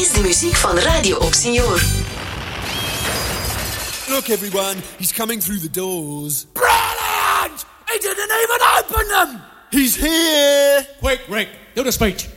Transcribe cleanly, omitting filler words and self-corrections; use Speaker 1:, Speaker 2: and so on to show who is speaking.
Speaker 1: is de muziek van Radio Opsignor.
Speaker 2: Look everyone, he's coming through the doors.
Speaker 3: Brilliant! He didn't even open them!
Speaker 2: He's here!
Speaker 4: Quick, Rick, do the speech.